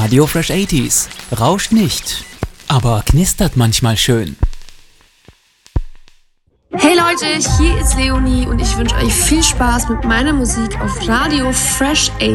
Radio Fresh 80s. Rauscht nicht, aber knistert manchmal schön. Hey Leute, hier ist Leonie und ich wünsche euch viel Spaß mit meiner Musik auf Radio Fresh 80s.